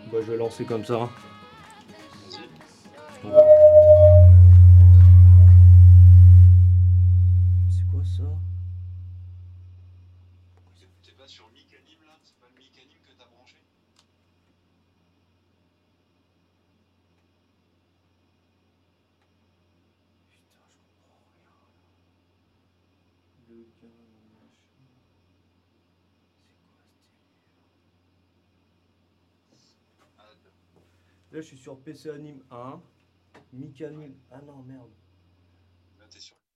Bah, je vais lancer comme ça. Vas-y. C'est quoi ça? T'es pas sur Mic Anime là? C'est pas le Mic Anime que t'as branché? Putain, je comprends rien là. Le gain, le machin. C'est quoi ce délire? Ah, d'accord. Là, je suis sur PC Anime 1. Mic Anime. Ah non, merde. Là, t'es sur